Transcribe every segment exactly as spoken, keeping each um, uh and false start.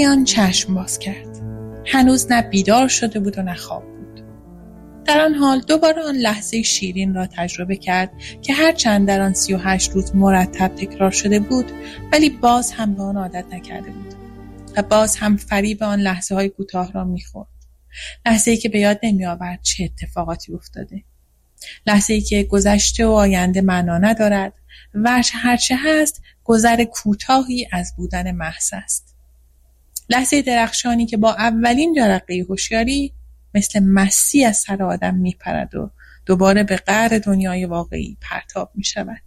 پرنیان چشم باز کرد. هنوز نه بیدار شده بود و نه خواب بود. در آن حال دوباره آن لحظه شیرین را تجربه کرد که هرچند در آن سی و هشت روز مرتب تکرار شده بود، ولی باز هم به آن عادت نکرده بود و باز هم فریب آن لحظه های کوتاه را میخورد. لحظه‌ای که به یاد نمی آورد چه اتفاقاتی افتاده. لحظه‌ای که گذشته و آینده معنا ندارد و هرچه هست گذر کوتاهی از بودن محض است. لحظه درخشانی که با اولین جرقه هوشیاری مثل مستی از سر آدم میپرد و دوباره به قعر دنیای واقعی پرتاب میشود.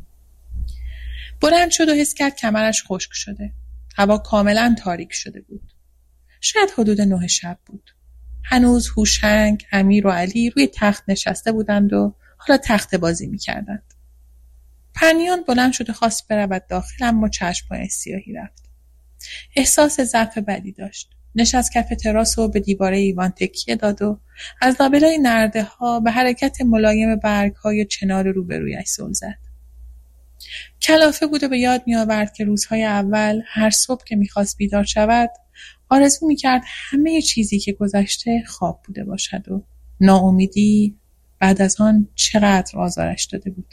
بلند شد و حس کرد کمرش خشک شده. هوا کاملا تاریک شده بود. شاید حدود نه شب بود. هنوز هوشنگ، امیر و علی روی تخت نشسته بودند و حالا تخت بازی میکردند. پرنیان بلند شد و خواست برود داخل، اما چشم‌های سیاهی رفت. احساس ضعف بدی داشت. نشست کف تراس و به دیواره ایوان تکیه داد و از لابلای نرده ها به حرکت ملایم برگ های چنار روبرویش زل زد. کلافه بود و به یاد می آورد که روزهای اول هر صبح که می خواست بیدار شود آرزو می کرد همه چیزی که گذشته خواب بوده باشد و ناامیدی بعد از آن چقدر آزارش داده بود.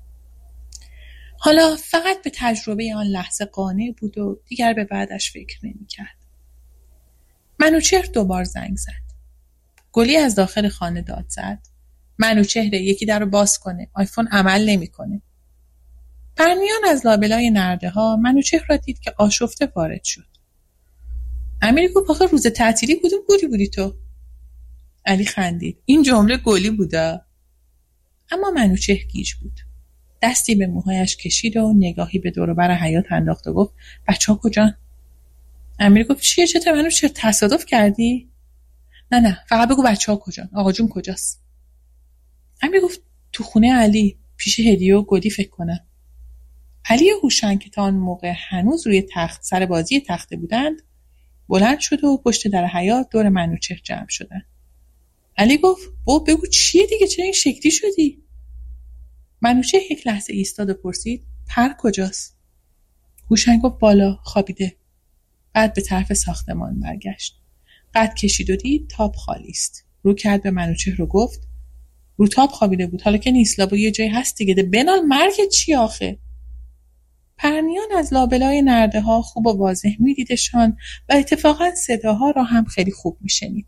حالا فقط به تجربه آن لحظه قانع بود و دیگر به بعدش فکر نمی کرد. منوچهر دوبار زنگ زد. گلی از داخل خانه داد زد. منوچهر، یکی در رو باز کنه. آیفون عمل نمی کنه. پرنیان از لابلای نرده ها منوچهر را دید که آشفته وارد شد. امیر گفت آخه روز تعطیلی کدوم گلی بودی تو؟ علی خندید. این جمله گلی بوده. اما منوچهر گیج بود. دستی به موهایش کشید و نگاهی به دور و بر حیاط انداخت و گفت بچه‌ها کجان؟ امیر گفت چیه، چته منوچهر، تصادف کردی؟ نه نه فقط بگو بچه‌ها کجان، آقا جون کجاست؟ امیر گفت تو خونه علی، پیش هدیه و گلی فکر کنم. علی و هوشنگ که تا آن موقع هنوز روی تخت سر بازی تخته بودند بلند شد و پشت در حیاط دور منوچهر جمع شدند. علی گفت بابا بگو چیه دیگه، چرا این شکلی شدی؟ منوچهر یک لحظه ایستاد و پرسید پر کجاست؟ هوشنگ گفت بالا خوابیده. بعد به طرف ساختمان برگشت. قد کشید و دید تاب خالی است. رو کرد به منوچهر رو گفت رو تاب خوابیده بود، حالا که نیست، لابا یه جایی هست دیگه. ده بنال مرگت چی آخه؟ پرنیان از لابلای نرده ها خوب و واضح می دیدشان و اتفاقا صداها را هم خیلی خوب می شنید.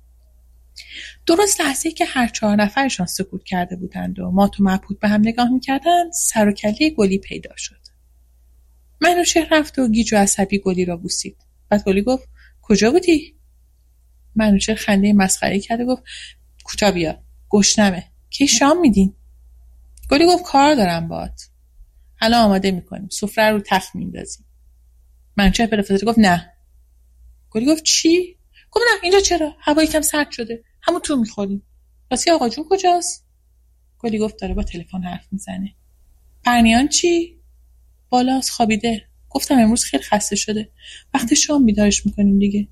درست لحظه‌ای که هر چهار نفرشان سکوت کرده بودند و مات و مبهوت به هم نگاه می کردند سر و کله گلی پیدا شد. منوچهر رفت و گیج و عصبی گلی را بوسید. بعد گلی گفت کجا بودی؟ منوچهر خنده مسخره‌ای کرد و گفت کوتاه بیا، گشنمه، کی شام میدین؟ گلی گفت کار دارم باهات. الان آماده میکنیم، سفره رو تخت میندازیم. منوچهر بلافاصله گفت نه. گلی گفت چی؟ گفت نه اینجا چرا؟ هوا یکم سرد شده، همون تو میخوریم. راستی آقا جون کجاست؟ گلی گفت داره با تلفن حرف میزنه. پرنیان چی؟ بالاست خوابیده. گفتم امروز خیلی خسته شده، وقت شام بیدارش میکنیم دیگه.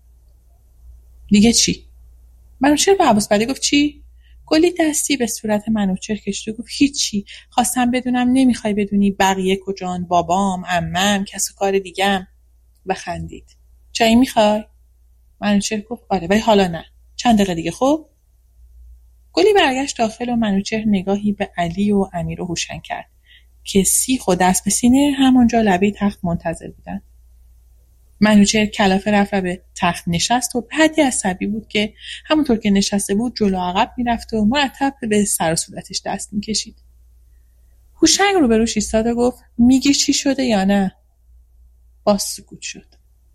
دیگه چی؟ منوچهر به عباس بدی گفت چی؟ گلی دستی به صورت منوچهر کشید و گفت هیچی، خواستم بدونم نمیخوای بدونی بقیه کجان، بابام، عمم، کس و کار دیگم. و خندید. چایی میخوای؟ منوچهر گفت آره ولی حالا نه، چند دقیقه دیگه. خب گلی برگشت داخل و منوچهر نگاهی به علی و امیر و هوشنگ کرد که سیخ و دست به سینه همونجا لبه تخت منتظر بودن. منوچهر کلافه رفت و به تخت نشست و به حدی عصبی بود که همونطور که نشسته بود جلو عقب میرفت و مرتب به سر و صورتش دست میکشید. هوشنگ روبروش ایستاد و گفت میگی چی شده یا نه؟ باز سکوت شد.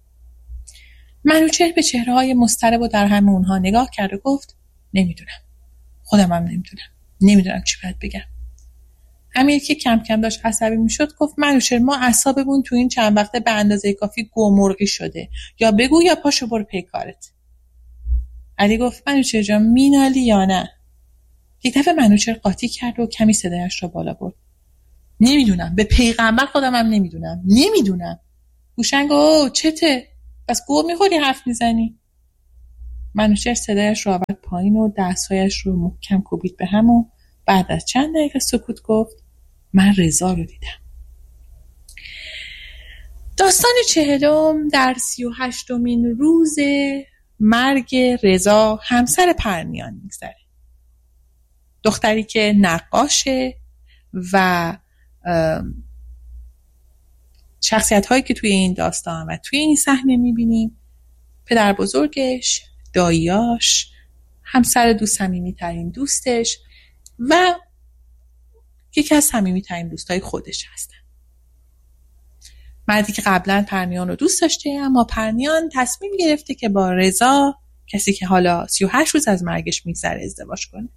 منوچهر به چهره‌های مضطرب و در هم اونها نگاه کرد و گفت نمیدونم، خودم هم نمیدونم، نمیدونم چی باید بگم. امیر که کم کم داشت عصبی میشد گفت منوچهر ما اعصابمون تو این چند وقته به اندازه کافی گومرغی شده، یا بگو یا پاشو برو پی کارت. علی گفت منوچهر جان مینالی یا نه؟ یک دفعه منوچهر قاطی کرد و کمی صدایش را بالا برد. نمیدونم، به پیغمبر خودم هم نمیدونم، نمیدونم. هوشنگ او چته؟ بس گو میخوری حرف میزنی؟ منوچهر صدایش را آورد پایین و دستهایش رو محکم کوبید به هم و بعد از چند دقیقه سکوت گفت من رضا رو دیدم. داستان چهلم در سی و هشتمین روز مرگ رضا همسر پرنیان میگذره. دختری که نقاشه و شخصیت هایی که توی این داستان و توی این صحنه میبینیم پدر بزرگش، داییاش، همسر دوست صمیمی ترین دوستش و یکی از صمیمی ترین دوستای خودش هستن. مردی که قبلا پرنیان رو دوست داشته، اما پرنیان تصمیم گرفته که با رضا، کسی که حالا سی و هشت روز از مرگش میگذره، ازدواج کنه.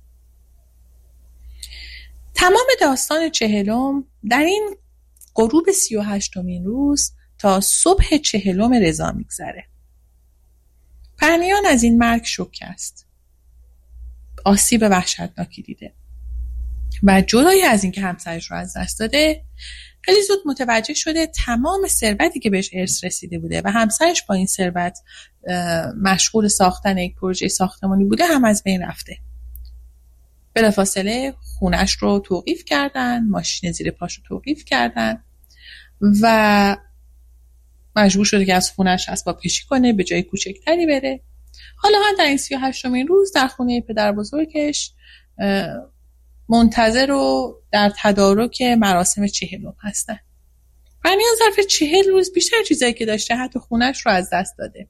تمام داستان چهلم در این غروب سی و هشتمین روز تا صبح چهلم رضا میگذره. پرنیان از این مرگ شوکه است. آسیب وحشتناکی دیده و جدای از این که همسرش رو از دست داده، خیلی زود متوجه شده تمام ثروتی که بهش ارث رسیده بوده و همسرش با این ثروت مشغول ساختن یک پروژه ساختمانی بوده هم از بین رفته. بلافاصله خونش رو توقیف کردن، ماشین زیر پاش رو توقیف کردن و مجبور شده که از خونش اسباب کشی کنه، به جای کوچکتری بره. حالا هم در این سی و هشتمین روز در خونه پدر بزرگش منتظر و در تدارک مراسم چهلم هستن. پرنیان ظرف چهل روز بیشتر چیزایی که داشته حتی خونش رو از دست داده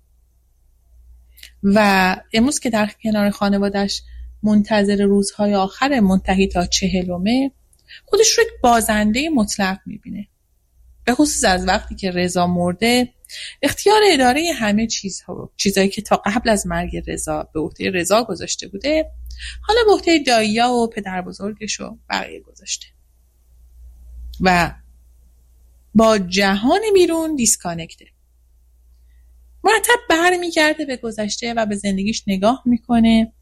و امروز که در کنار خانوادش منتظر روزهای آخر منتهی تا چهلمه، خودش رو یک بازنده مطلق میبینه. به خصوص از وقتی که رضا مرده، اختیار اداره همه چیزها رو، چیزایی که تا قبل از مرگ رضا به عهده رضا گذاشته بوده، حالا به عهده داییا و پدر بزرگش و بقیه گذاشته و با جهان بیرون دیسکانکته. مرتب برمیگرده به گذشته و به زندگیش نگاه میکنه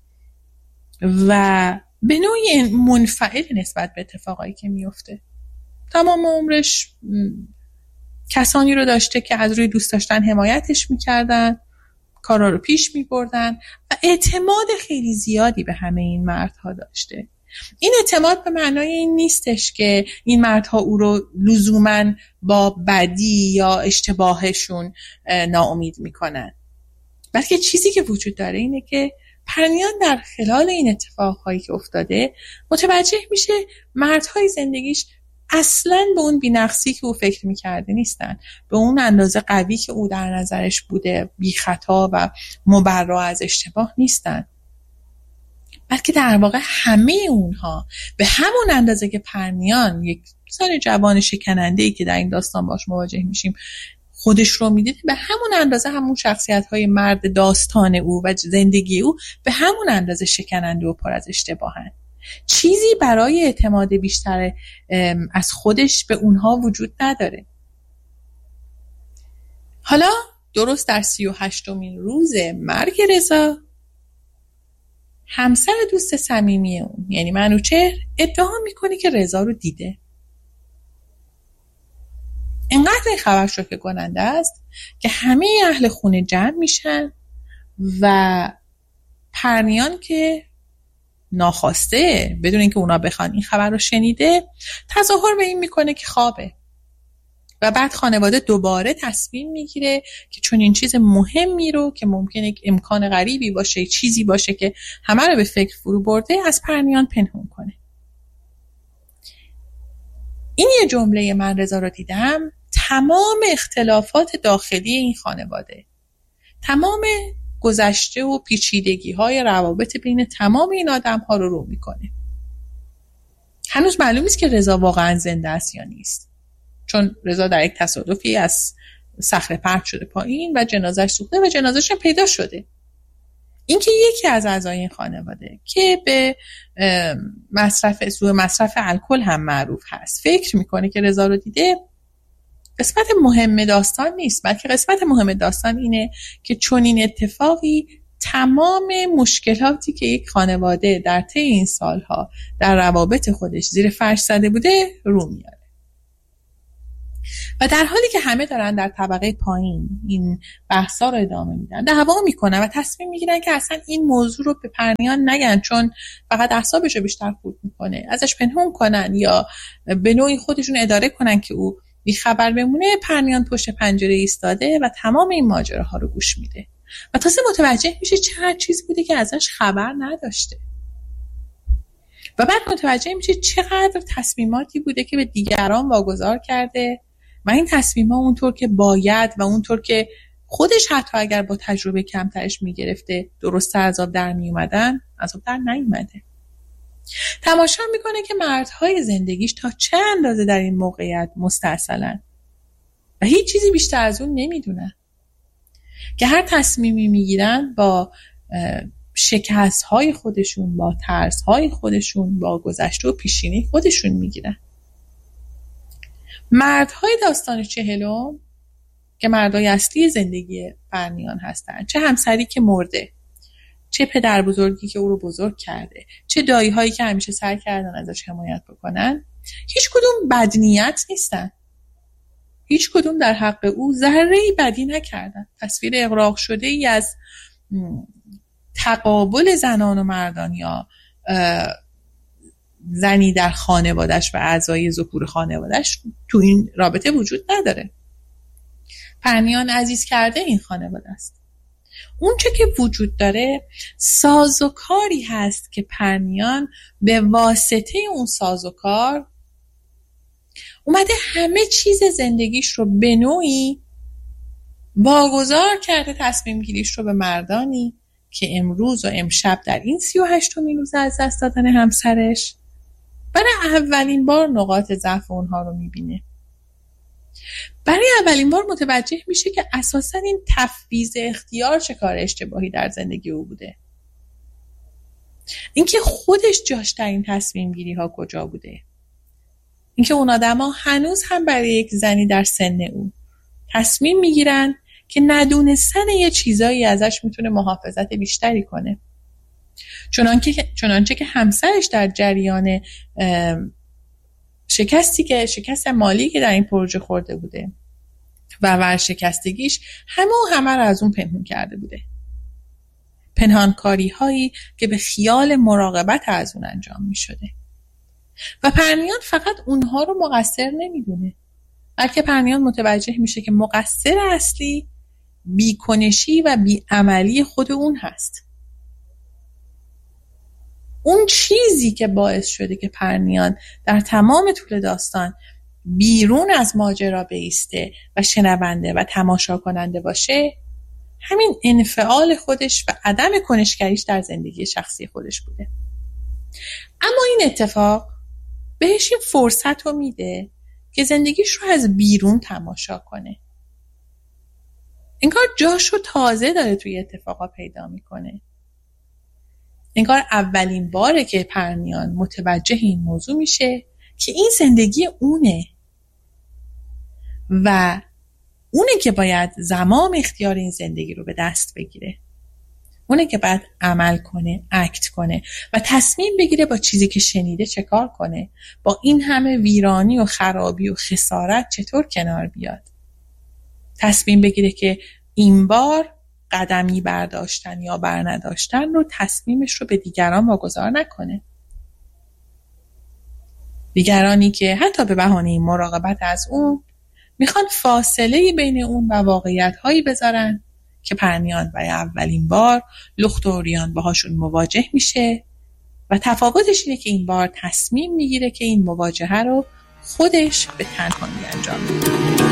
و به نوعی منفعل نسبت به اتفاقایی که میفته. تمام عمرش کسانی رو داشته که از روی دوست داشتن حمایتش میکردن، کارا رو پیش میبردن و اعتماد خیلی زیادی به همه این مردها داشته. این اعتماد به معنای این نیستش که این مردها او رو لزوماً با بدی یا اشتباهشون ناامید میکنن، بلکه چیزی که وجود داره اینه که پرنیان در خلال این اتفاقهایی که افتاده متوجه میشه مردهای زندگیش اصلاً به اون بی‌نقصی که او فکر میکرده نیستن، به اون اندازه قوی که او در نظرش بوده بی خطا و مبرا از اشتباه نیستن، بلکه در واقع همه اونها به همون اندازه که پرنیان، یک زن جوان شکننده‌ای که در این داستان باش مواجه میشیم، خودش رو میدیده، به همون اندازه همون شخصیت‌های مرد داستان او و زندگی او به همون اندازه شکننده و پر از اشتباهن. چیزی برای اعتماد بیشتر از خودش به اونها وجود نداره. حالا درست در سی و هشتمین روز مرگ رضا، همسر دوست صمیمی اون یعنی منوچهر ادعا میکنه که رضا رو دیده. اینقدر این خبر شوکه کننده است که همه اهل خونه جمع میشن و پرنیان که ناخواسته بدون اینکه اونا بخوان این خبر رو شنیده، تظاهر به این میکنه که خوابه و بعد خانواده دوباره تصمیم میگیره که چون این چیز مهمی رو که ممکنه امکان غریبی باشه، چیزی باشه که همه رو به فکر فرو برده، از پرنیان پنهون کنه. این یه جمله من رضا رو دیدم تمام اختلافات داخلی این خانواده، تمام گذشته و پیچیدگی های روابط بین تمام این آدم ها رو رو میکنه. هنوز معلوم نیست که رضا واقعا زنده است یا نیست، چون رضا در یک تصادفی از صخره پرت شده پایین و جنازه‌اش سوخته و جنازه‌اش هم پیدا شده. اینکه یکی از اعضای این خانواده که به مصرف سوء مصرف الکل هم معروف هست فکر میکنه که رضا رو دیده، قسمت مهم داستان نیست، بلکه قسمت مهم داستان اینه که چون این اتفاقی تمام مشکلاتی که یک خانواده در طی این سالها در روابط خودش زیر فرش زده بوده رو میاره. و در حالی که همه دارن در طبقه پایین این بحثا رو ادامه میدن، دعوا میکنن و تصمیم میگیرن که اصلا این موضوع رو به پرنیان نگن، چون فقط اعصابش رو بیشتر خورد میکنه، ازش پنهون کنن یا به نوعی خودشون اداره کنن که او بیخبر بمونه، پرنیان پشت پنجره ایستاده و تمام این ماجراها رو گوش میده و تازه متوجه میشه چقدر چیز بوده که ازش خبر نداشته و بعد متوجه میشه چقدر تصمیماتی بوده که به دیگران واگذار کرده و این تصمیم‌ها اونطور که باید و اونطور که خودش حتی اگر با تجربه کمترش میگرفته درست از آب در میومدن، از آب در نیومده. تماشا میکنه که مردهای زندگیش تا چه اندازه در این موقعیت مستعسلن و هیچ چیزی بیشتر از اون نمیدونن که هر تصمیمی میگیرن با شکست‌های خودشون، با ترس‌های خودشون، با گذشته و پیشینه خودشون میگیرن. مردهای داستان چهلم که مردای اصلی زندگی پرنیان هستن، چه همسری که مرده، چه پدر بزرگی که او رو بزرگ کرده، چه دایی هایی که همیشه سعی کردن ازش حمایت بکنن، هیچ کدوم بدنیت نیستن. هیچ کدوم در حق او ذره‌ای بدی نکردن. تصویر اغراق شده ای از تقابل زنان و مردان یا زنی در خانوادش و اعضای ذکور خانوادش تو این رابطه وجود نداره. پرنیان عزیز کرده این خانواده است. اون چه که وجود داره سازوکاری هست که پرنیان به واسطه اون سازوکار اومده همه چیز زندگیش رو به نوعی واگذار کرده، تصمیم گیریش رو به مردانی که امروز و امشب در این سی و هشتمین روز از دست دادن همسرش برای اولین بار نقاط ضعف اونها رو میبینه. برای اولین بار متوجه میشه که اساساً این تفویض اختیار چه کار اشتباهی در زندگی او بوده. اینکه خودش جاش در این تصمیم گیری ها کجا بوده. اینکه اون آدما هنوز هم برای یک زنی در سن او تصمیم میگیرن که ندونستن یه چیزایی ازش میتونه محافظت بیشتری کنه. چنانکه چنانچه که همسرش در جریان شکستی که شکست مالی که در این پروژه خورده بوده و ورشکستگیش همه و همه را از اون پنهان کرده بوده. پنهانکاری هایی که به خیال مراقبت از اون انجام می شده. و پرنیان فقط اونها رو مقصر نمیدونه، بلکه پرنیان متوجه میشه که مقصر اصلی بیکنشی و بیعملی خود اون هست. اون چیزی که باعث شده که پرنیان در تمام طول داستان بیرون از ماجرا بایسته و شنونده و تماشا کننده باشه، همین انفعال خودش و عدم کنشگریش در زندگی شخصی خودش بوده. اما این اتفاق بهش این فرصت رو میده که زندگیش رو از بیرون تماشا کنه. انگار جاشو تازه داره توی اتفاقا پیدا میکنه. انگار اولین باره که پرنیان متوجه این موضوع میشه که این زندگی اونه و اونه که باید زمام اختیار این زندگی رو به دست بگیره. اونه که باید عمل کنه، اکت کنه و تصمیم بگیره با چیزی که شنیده چه کار کنه، با این همه ویرانی و خرابی و خسارت چطور کنار بیاد. تصمیم بگیره که این بار قدمی برداشتن یا برنداشتن رو تصمیمش رو به دیگران واگذار نکنه. دیگرانی که حتی به بهانه مراقبت از اون میخوان فاصله بین اون و واقعیت‌هایی بذارن که پرنیان برای اولین بار لخت و عریان باهاشون مواجه میشه و تفاوتش اینه که این بار تصمیم میگیره که این مواجهه رو خودش به تنهایی انجام میده.